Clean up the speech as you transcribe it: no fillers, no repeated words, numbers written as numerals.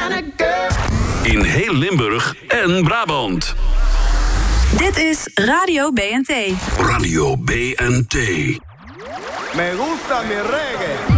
In heel Limburg en Brabant. Dit is Radio BNT. Radio BNT. Me gusta mi reggae.